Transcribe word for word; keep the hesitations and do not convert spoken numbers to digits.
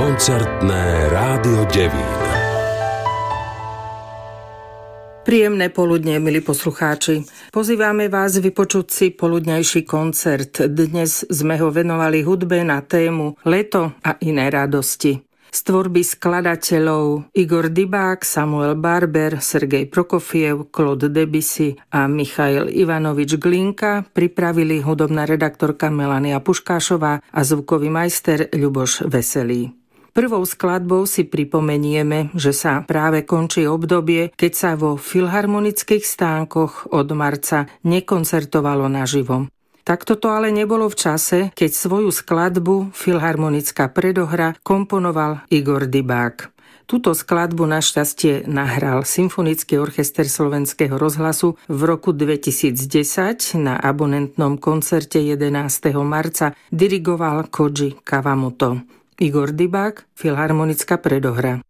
Koncertné rádio Devín. Príjemné poludnie, milí poslucháči. Pozývame vás vypočuť si poludňajší koncert. Dnes sme ho venovali hudbe na tému Leto a iné radosti. Z tvorby skladateľov Igor Dybák, Samuel Barber, Sergej Prokofiev, Claude Debussy a Michail Ivanovič Glinka pripravili hudobná redaktorka Melania Puškášová a zvukový majster Ľuboš Veselý. Prvou skladbou si pripomenieme, že sa práve končí obdobie, keď sa vo filharmonických stánkoch od marca nekoncertovalo naživo. Takto to ale nebolo v čase, keď svoju skladbu Filharmonická predohra komponoval Igor Dybák. Túto skladbu našťastie nahral Symfonický orchester Slovenského rozhlasu v roku dvetisícdesať na abonentnom koncerte jedenásteho marca dirigoval Koji Kawamoto. Igor Dybák, Filharmonická predohra.